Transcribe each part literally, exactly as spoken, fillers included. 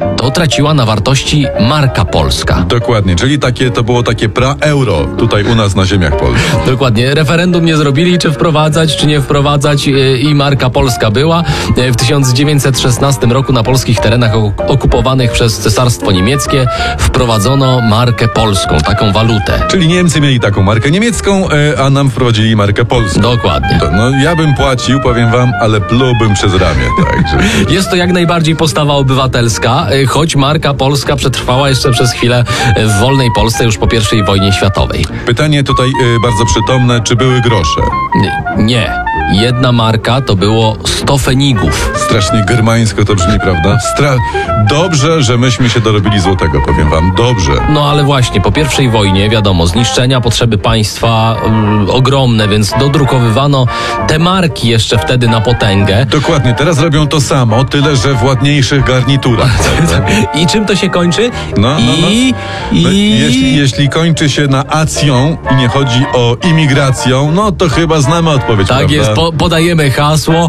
to traciła na wartości marka polska. Dokładnie, czyli takie to było takie pra-euro tutaj u nas na ziemiach polskich. Dokładnie. Referendum nie zrobili, czy wprowadzać, czy nie wprowadzać yy, i marka polska była. Yy, w tysiąc dziewięćset szesnastym roku na polskich terenach ok- okupowanych przez Cesarstwo Niemieckie wprowadzono markę polską, taką walutę. Czyli Niemcy mieli taką markę niemiecką, e, a nam wprowadzili markę polską. Dokładnie. To, no ja bym płacił, powiem wam, ale plułbym przez ramię. Także. Jest to jak najbardziej postawa obywatelska, yy, choć marka polska przetrwała jeszcze przez chwilę yy, w wolnej Polsce już po pierwszej wojnie światowej. Pytanie tutaj e, bardzo przytomne, czy były grosze? Yy, nie. Jedna marka to było sto fenigów. Strasznie germańsko to brzmi, prawda? Stra... Dobrze, że myśmy się dorobili złotego, powiem wam. Dobrze. No ale właśnie, po pierwszej wojnie, wiadomo, zniszczenia, potrzeby państwa mm, ogromne, więc dodrukowywano te marki jeszcze wtedy na potęgę. Dokładnie, teraz robią to samo, tyle że w ładniejszych garniturach. I czym to się kończy? No, no, no. I... No, I... jeśli, jeśli kończy się na acją i nie chodzi o imigracją, no to chyba znamy odpowiedź, Tak prawda? jest, po, podajemy hasło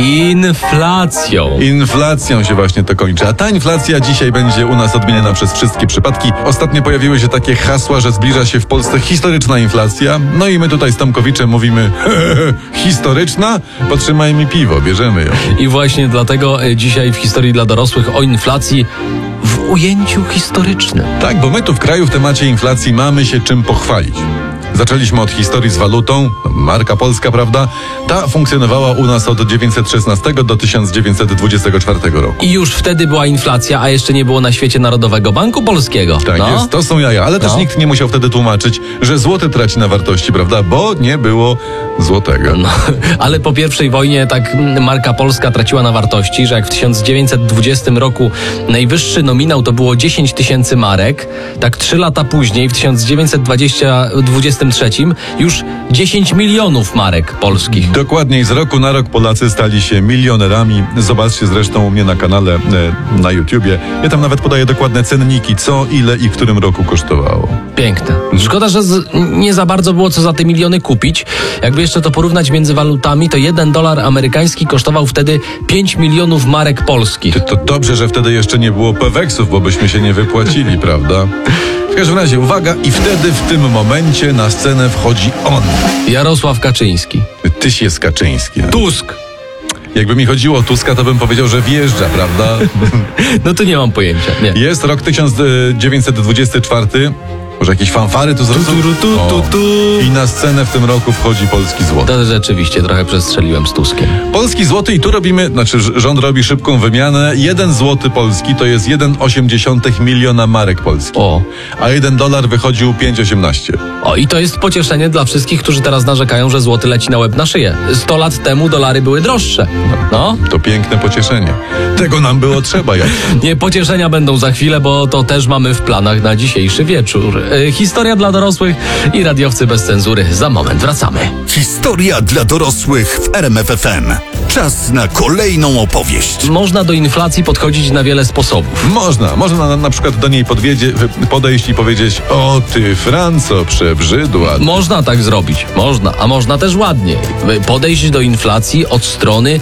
inflacją. Inflacją się właśnie to kończy. A ta inflacja dzisiaj będzie u nas odmieniona przez wszystkie przypadki. Ostatnio pojawiły się takie hasła, że zbliża się w Polsce historyczna inflacja. No i my tutaj z Tomkowiczem mówimy historyczna? Potrzymaj mi piwo, bierzemy ją. I właśnie dlatego e, dzisiaj w historii dla dorosłych o inflacji w ujęciu historycznym. Tak, bo my tu w kraju w temacie inflacji mamy się czym pochwalić. Zaczęliśmy od historii z walutą, marka polska, prawda? Ta funkcjonowała u nas od dziewięćset szesnastego do tysiąc dziewięćset dwudziestego czwartego roku. I już wtedy była inflacja, a jeszcze nie było na świecie Narodowego Banku Polskiego. Tak no. jest, to są jaja, ale też No. nikt nie musiał wtedy tłumaczyć, że złoty traci na wartości, prawda? Bo nie było złotego. No, ale po pierwszej wojnie tak mm, marka polska traciła na wartości, że jak w tysiąc dziewięćset dwudziestym roku najwyższy nominał to było dziesięć tysięcy marek, tak trzy lata później w tysiąc dziewięćset dwudziestym trzecim już dziesięć milionów marek polskich. Dokładniej, z roku na rok Polacy stali się milionerami. Zobaczcie zresztą u mnie na kanale e, na YouTubie. Ja tam nawet podaję dokładne cenniki, co, ile i w którym roku kosztowało. Piękne. Szkoda, że z, nie za bardzo było co za te miliony kupić. Jakby jeszcze to porównać między walutami, to jeden dolar amerykański kosztował wtedy pięć milionów marek polskich. To, to dobrze, że wtedy jeszcze nie było peweksów, bo byśmy się nie wypłacili, prawda? W każdym razie, uwaga, i wtedy w tym momencie na scenę wchodzi on. Jarosław Kaczyński. Tyś jest Kaczyński. Tusk. Jakby mi chodziło o Tuska, to bym powiedział, że wjeżdża, prawda? No tu nie mam pojęcia. Nie. Jest rok tysiąc dziewięćset dwudziesty czwarty. Może jakieś fanfary tu zrobią? Tu, tu, tu, tu, tu. I na scenę w tym roku wchodzi polski złoty. To rzeczywiście trochę przestrzeliłem z Tuskiem. Polski złoty i tu robimy, znaczy rząd robi szybką wymianę. Jeden złoty polski to jest jeden przecinek osiem miliona marek polskich. O. A jeden dolar wychodził pięć osiemnaście. O, i to jest pocieszenie dla wszystkich, którzy teraz narzekają, że złoty leci na łeb na szyję. Sto lat temu dolary były droższe. No. To piękne pocieszenie. Tego nam było trzeba. Jak... Nie, pocieszenia będą za chwilę, bo to też mamy w planach na dzisiejszy wieczór. E, historia dla dorosłych i radiowcy bez cenzury. Za moment wracamy. Historia dla dorosłych w R M F F M. Czas na kolejną opowieść. Można do inflacji podchodzić na wiele sposobów. Można, można na, na przykład do niej podwiedzie, podejść i powiedzieć: o ty Franco, przebrzydła. Można tak zrobić, można, a można też ładniej. Podejść do inflacji od strony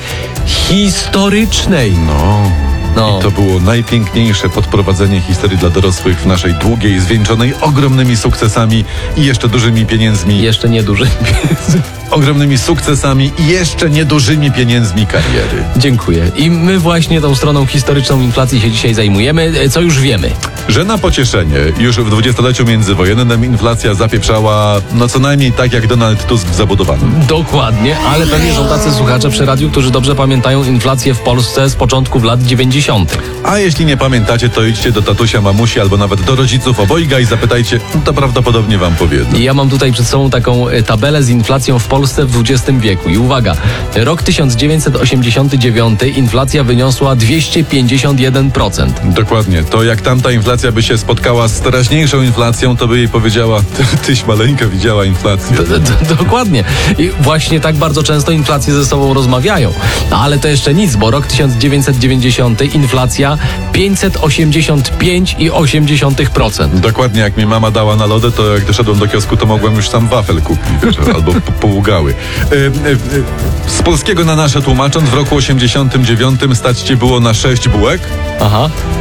historycznej. No. No. I to było najpiękniejsze podprowadzenie historii dla dorosłych w naszej długiej, zwieńczonej ogromnymi sukcesami i jeszcze dużymi pieniędzmi. Jeszcze nieduży. Ogromnymi sukcesami i jeszcze niedużymi pieniędzmi kariery. Dziękuję. I my właśnie tą stroną historyczną inflacji się dzisiaj zajmujemy. Co już wiemy? Że na pocieszenie już w dwudziestoleciu międzywojennym inflacja zapieprzała no co najmniej tak jak Donald Tusk w zabudowanym. Dokładnie, ale pewnie są tacy słuchacze przy radiu, którzy dobrze pamiętają inflację w Polsce z początków lat dziewięćdziesiątych. A jeśli nie pamiętacie, to idźcie do tatusia, mamusi albo nawet do rodziców obojga i zapytajcie, no to prawdopodobnie wam powiedzą. I ja mam tutaj przed sobą taką e, tabelę z inflacją w Polsce w dwudziestym wieku. I uwaga, rok tysiąc dziewięćset osiemdziesiąty dziewiąty inflacja wyniosła dwieście pięćdziesiąt jeden procent. Dokładnie. To jak tamta inflacja by się spotkała z teraźniejszą inflacją, to by jej powiedziała: tyś maleńka widziała inflację. D- d- Dokładnie. I właśnie tak bardzo często inflacje ze sobą rozmawiają. Ale to jeszcze nic, bo rok tysiąc dziewięćset dziewięćdziesiąty inflacja pięćset osiemdziesiąt pięć przecinek osiem procent. Dokładnie, jak mi mama dała na lodę, to jak doszedłem do kiosku, to mogłem już sam wafel kupić, wiesz, albo p- poługały. Y, y, y, z polskiego na nasze tłumacząc, w roku osiemdziesiątym dziewiątym stać cię było na sześć bułek, Aha. a rok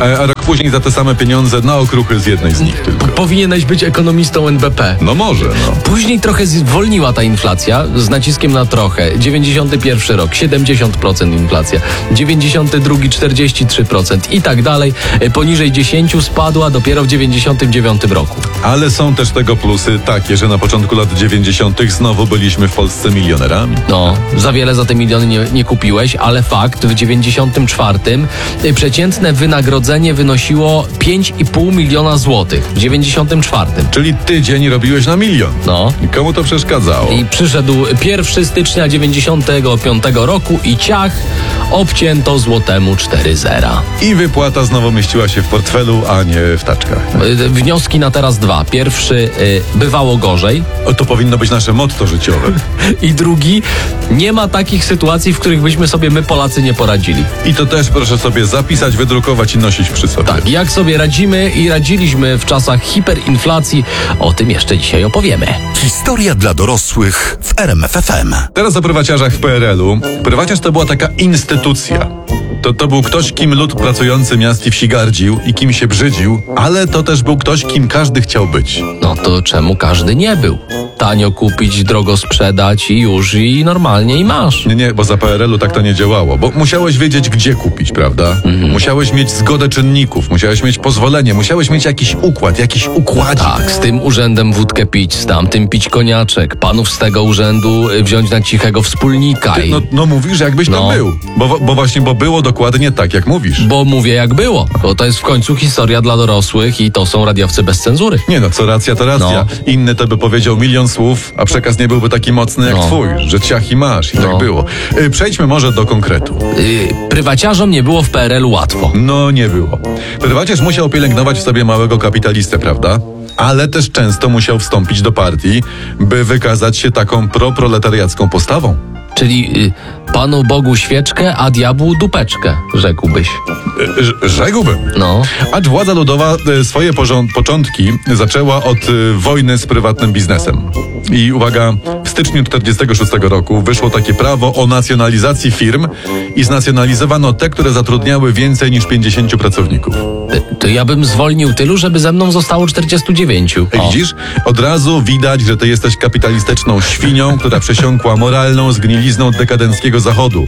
później za te same pieniądze na okruchy z jednej z nich tylko. Powinieneś być ekonomistą N B P. No może, no. Później trochę zwolniła ta inflacja, z naciskiem na trochę. dziewięćdziesiąty pierwszy rok, siedemdziesiąt procent inflacja. dziewięćdziesiąty drugi, czterdzieści trzy procent i tak dalej. Poniżej dziesięć spadła dopiero w dziewięćdziesiątym dziewiątym roku. Ale są też tego plusy takie, że na początku lat dziewięćdziesiątych znowu byliśmy w Polsce milionerami. No, za wiele za te miliony nie, nie kupiłeś, ale fakt, w dziewięćdziesiątym czwartym przeciętne wynagrodzenie wynosiło pięć i pół miliona złotych. W dziewięćdziesiątym czwartym. Czyli tydzień robiłeś na milion. No. I komu to przeszkadzało? I przyszedł pierwszego stycznia dziewięćdziesiątego piątego roku i ciach, obcięto złotemu cztery zera. I wypłata znowu mieściła się w portfelu, a nie w taczkach. Y, Wnioski na teraz dwa. Pierwszy, y, bywało gorzej. O, to powinno być nasze motto życiowe. I drugi, nie ma takich sytuacji, w których byśmy sobie my Polacy nie poradzili. I to też proszę sobie zapisać, wydrukować i nosić przy sobie. Tak, jak sobie radzimy i radziliśmy w czasach hiperinflacji, o tym jeszcze dzisiaj opowiemy. Historia dla dorosłych w R M F F M. Teraz o prywaciarzach w P R L u. Prywaciarz to była taka instytucja. To, to był ktoś, kim lud pracujący miast i wsi gardził i kim się brzydził, ale to też był ktoś, kim każdy chciał być. No to czemu każdy nie był? Tanio kupić, drogo sprzedać i już, i normalnie i masz. Nie, nie, bo za P R L u tak to nie działało, bo musiałeś wiedzieć, gdzie kupić, prawda? Mhm. Musiałeś mieć zgodę czynników, musiałeś mieć pozwolenie, musiałeś mieć jakiś układ, jakiś układzik. Tak, z tym urzędem wódkę pić, z tamtym pić koniaczek, panów z tego urzędu wziąć na cichego wspólnika. Ty, I... no, no mówisz, jakbyś No. to był. Bo, bo właśnie, bo było dokładnie tak, jak mówisz. Bo mówię jak było, bo to jest w końcu historia dla dorosłych i to są radiowcy bez cenzury. Nie no, co racja, to racja. No. Inny to by powiedział milion słów, a przekaz nie byłby taki mocny jak No. twój, że ciach i masz i No. tak było. Y, Przejdźmy może do konkretu. Yy, prywaciarzom nie było w P R L u łatwo. No nie było. Prywaciarz musiał pielęgnować w sobie małego kapitalistę, prawda? Ale też często musiał wstąpić do partii, by wykazać się taką proproletariacką postawą. Czyli yy, Panu Bogu świeczkę, a diabłu dupeczkę, rzekłbyś. Y, rz- Rzekłbym. No. Acz władza ludowa y, swoje porząd- początki zaczęła od y, wojny z prywatnym biznesem. I uwaga, w styczniu czterdziestego szóstego roku wyszło takie prawo o nacjonalizacji firm i znacjonalizowano te, które zatrudniały więcej niż pięćdziesięciu pracowników. Y, To ja bym zwolnił tylu, żeby ze mną zostało czterdziestu dziewięciu. O. Widzisz? Od razu widać, że ty jesteś kapitalistyczną świnią, która przesiąkła moralną zgnilizną dekadenckiego zachodu.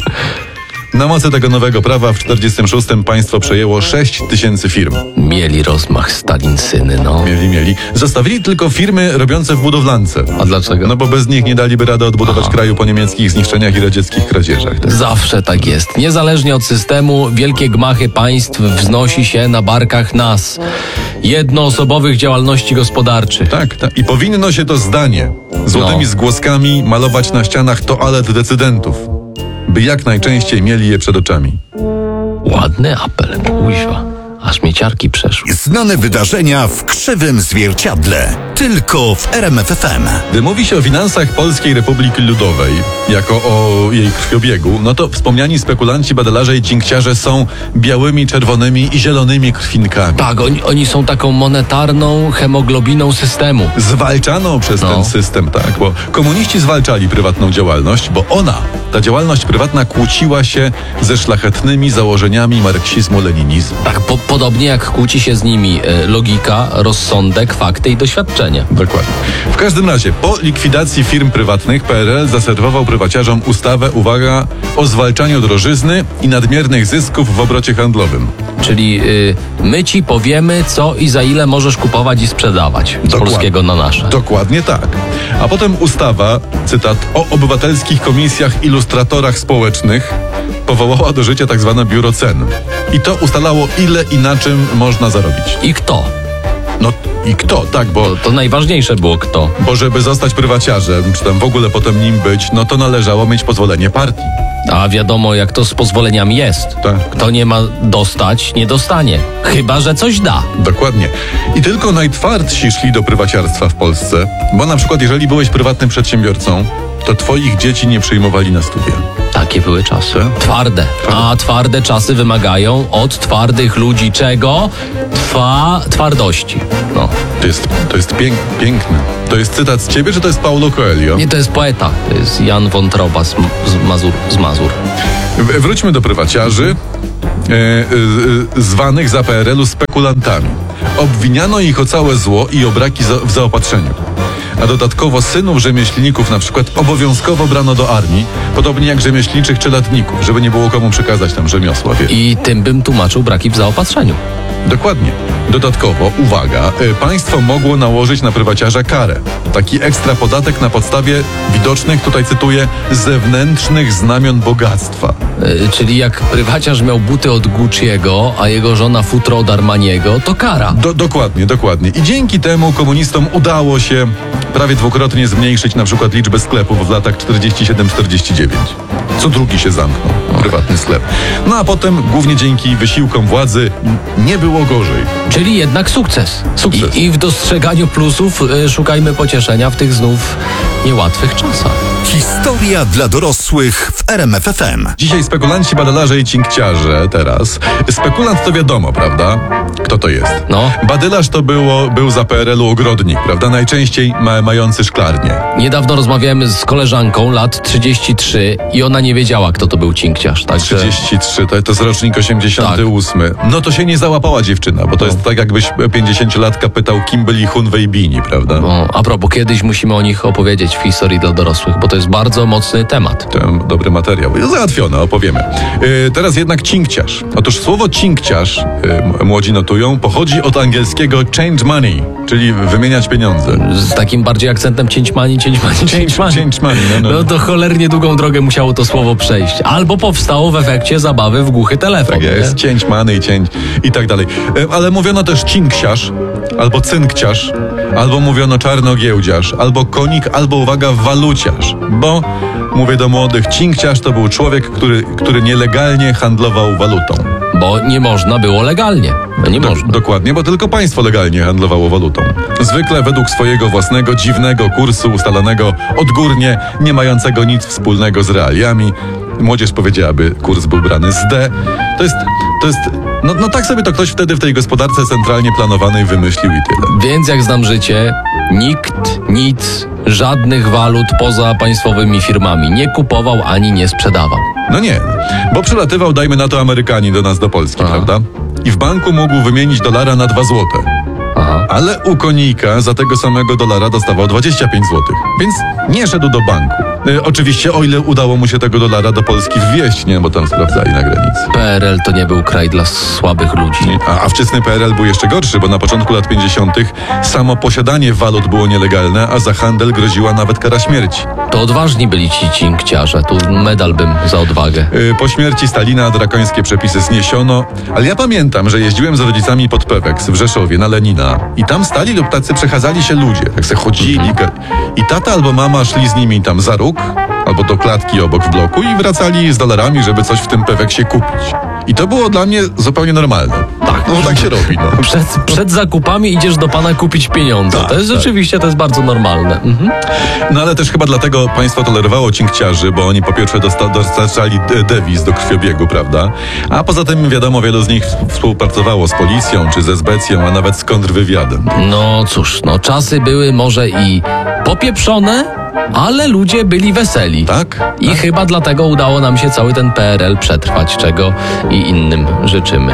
Na mocy tego nowego prawa w czterdziestym szóstym państwo przejęło sześć tysięcy firm. Mieli rozmach Stalinsyny, no. Mieli, mieli. Zostawili tylko firmy robiące w budowlance. A dlaczego? No bo bez nich nie daliby rady odbudować Aha. kraju po niemieckich zniszczeniach i radzieckich kradzieżach. Tak? Zawsze tak jest. Niezależnie od systemu, wielkie gmachy państw wznosi się na barkach nas, jednoosobowych działalności gospodarczych. Tak, tak. I powinno się to zdanie złotymi No. zgłoskami malować na ścianach toalet decydentów, by jak najczęściej mieli je przed oczami. Ładny apel, kuźwa. Aż mnie ciarki przeszły. Znane wydarzenia w krzywym zwierciadle. Tylko w R M F F M. Gdy mówi się o finansach Polskiej Republiki Ludowej, jako o jej krwiobiegu, no to wspomniani spekulanci, badelarze i cinkciarze są białymi, czerwonymi i zielonymi krwinkami. Tak, oni, oni są taką monetarną hemoglobiną systemu. Zwalczaną przez No. ten system, tak, bo komuniści zwalczali prywatną działalność, bo ona, ta działalność prywatna, kłóciła się ze szlachetnymi założeniami marksizmu-leninizmu. Tak, po, podobnie jak kłóci się z nimi e, logika, rozsądek, fakty i doświadczenie. Dokładnie. W każdym razie, po likwidacji firm prywatnych P R L zaserwował prywaciarzom ustawę, uwaga, o zwalczaniu drożyzny i nadmiernych zysków w obrocie handlowym. Czyli y, my ci powiemy, co i za ile możesz kupować i sprzedawać z Dokładnie. polskiego na nasze. Dokładnie tak. A potem ustawa, cytat, o obywatelskich komisjach ilustratorach społecznych powołała do życia tak zwane biuro cen. I to ustalało, ile i na czym można zarobić. I kto? No i kto, tak, bo, To, to najważniejsze było kto. bo żeby zostać prywaciarzem, czy tam w ogóle potem nim być, no to należało mieć pozwolenie partii. A wiadomo, jak to z pozwoleniami jest. Tak. Kto nie ma dostać, nie dostanie. Chyba że coś da. Dokładnie. I tylko najtwardsi szli do prywaciarstwa w Polsce, bo na przykład jeżeli byłeś prywatnym przedsiębiorcą, to twoich dzieci nie przyjmowali na studia. Takie były czasy. Tak. Twarde. A twarde czasy wymagają od twardych ludzi czego? Twa twardości. No. To jest, to jest pięk, piękne. To jest cytat z ciebie, czy to jest Paulo Coelho? Nie, to jest poeta. To jest Jan Wątroba z, z, Mazur, z Mazur. W- Wróćmy do prywaciarzy. e, e, zwanych za P R L u spekulantami. Obwiniano ich o całe zło i o braki za, w zaopatrzeniu. A dodatkowo synów rzemieślników na przykład obowiązkowo brano do armii, podobnie jak rzemieślniczych czeladników, żeby nie było komu przekazać tam rzemiosła. Wie. I tym bym tłumaczył braki w zaopatrzeniu. Dokładnie. Dodatkowo, uwaga, y, państwo mogło nałożyć na prywaciarza karę. Taki ekstra podatek na podstawie widocznych, tutaj cytuję, zewnętrznych znamion bogactwa. Yy, czyli jak prywaciarz miał buty od Gucci'ego, a jego żona futro od Armaniego, to kara. Do, dokładnie, dokładnie. I dzięki temu komunistom udało się prawie dwukrotnie zmniejszyć na przykład liczbę sklepów w latach czterdziestym siódmym czterdziestym dziewiątym. Co drugi się zamknął, prywatny sklep. No a potem, głównie dzięki wysiłkom władzy, nie było gorzej. Czyli jednak sukces. Sukces. I, i w dostrzeganiu plusów y, szukajmy pocieszenia w tych znów niełatwych czasach. Historia dla dorosłych w R M F F M. Dzisiaj spekulanci, badylarze i cinkciarze teraz. Spekulant to wiadomo, prawda? Kto to jest? No. Badylarz to było, był za P R L u ogrodnik, prawda? Najczęściej ma, mający szklarnię. Niedawno rozmawiałem z koleżanką, lat trzydzieści trzy, i ona nie wiedziała, kto to był cinkciarz. Także... trzydzieści trzy, to, to jest rocznik osiemdziesiąty ósmy. Tak. No to się nie załapała dziewczyna, bo to jest tak, jakbyś pięćdziesięciolatka pytał, kim byli Hunway i Bini, prawda? O, a propos, kiedyś musimy o nich opowiedzieć w historii dla dorosłych, bo to jest bardzo mocny temat. To dobry materiał. Załatwione, opowiemy. Yy, teraz jednak cinkciarz. Otóż słowo cinkciarz, yy, młodzi notują, pochodzi od angielskiego change money, czyli wymieniać pieniądze. Z takim bardziej akcentem cięć money, cięć money, cięć money. Change money, no, no. No to cholernie długą drogę musiało to słowo przejść. Albo powstało w efekcie zabawy w głuchy telefon. Tak jest, nie? cięć money, cięć i tak dalej. Yy, ale mówiono też cinkciarz, albo cynkciarz, albo mówiono czarnogiełdziarz, albo konik, albo uwaga, waluciarz. Bo, mówię do młodych, cinkciarz to był człowiek, który, który nielegalnie handlował walutą. Bo nie można było legalnie. No nie Do, można. Dokładnie, bo tylko państwo legalnie handlowało walutą. Zwykle według swojego własnego dziwnego kursu ustalonego odgórnie, nie mającego nic wspólnego z realiami. Młodzież powiedziałaby, kurs był brany z D. To jest, to jest, no, no tak sobie to ktoś wtedy w tej gospodarce centralnie planowanej wymyślił i tyle. Więc jak znam życie, nikt nic, żadnych walut poza państwowymi firmami nie kupował ani nie sprzedawał. No nie, bo przylatywał, dajmy na to, Amerykanin do nas, do Polski, Aha. prawda? I w banku mógł wymienić dolara na dwa złote. Aha. Ale u konika za tego samego dolara dostawał dwadzieścia pięć złotych. Więc nie szedł do banku. E, oczywiście, o ile udało mu się tego dolara do Polski wwieźć, nie? Bo tam sprawdzali na granicy. P R L to nie był kraj dla słabych ludzi. A, a wczesny P R L był jeszcze gorszy, bo na początku lat pięćdziesiątych samo posiadanie walut było nielegalne, a za handel groziła nawet kara śmierci. To odważni byli ci cinkciarze. Tu medal bym za odwagę. E, po śmierci Stalina drakońskie przepisy zniesiono, ale ja pamiętam, że jeździłem z rodzicami pod Peweks w Rzeszowie na Lenina i tam stali lub tacy przechadzali się ludzie, tak se chodzili ga- i tata albo mama szli z nimi tam za róg albo do klatki obok w bloku i wracali z dolarami, żeby coś w tym Peweksie kupić. I to było dla mnie zupełnie normalne. Tak, no tak się robi, no. Przed, przed zakupami idziesz do pana kupić pieniądze. Tak, to jest tak. rzeczywiście, to jest bardzo normalne. Mhm. No ale też chyba dlatego państwo tolerowało cinkciarzy, bo oni po pierwsze dosta- dostarczali de- dewiz do krwiobiegu, prawda? A poza tym wiadomo, wielu z nich współpracowało z policją czy ze Zbecją, a nawet z kontrwywiadem. No cóż, no czasy były może i popieprzone, ale ludzie byli weseli. Tak? I chyba dlatego udało nam się cały ten P R L przetrwać, czego i innym życzymy.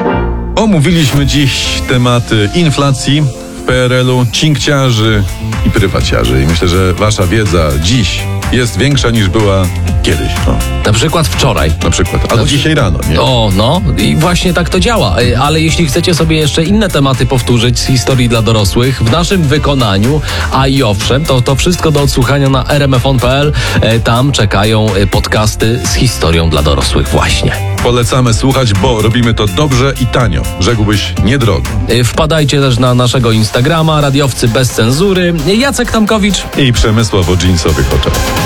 Omówiliśmy dziś tematy inflacji w P R L u, cinkciarzy i prywaciarzy. I myślę, że wasza wiedza dziś jest większa niż była kiedyś. No, Na przykład wczoraj. na przykład. Albo dzisiaj rano, nie? O, no i właśnie tak to działa. Y, Ale jeśli chcecie sobie jeszcze inne tematy powtórzyć z historii dla dorosłych w naszym wykonaniu, a i owszem, to to wszystko do odsłuchania na r m f on kropka p l. Y, Tam czekają y, podcasty z historią dla dorosłych właśnie. Polecamy słuchać, bo robimy to dobrze i tanio. Rzekłbyś niedrogo. Y, Wpadajcie też na naszego Instagrama, radiowcy bez cenzury. Jacek Tomkowicz. I Przemysław o dżinsowych oczach.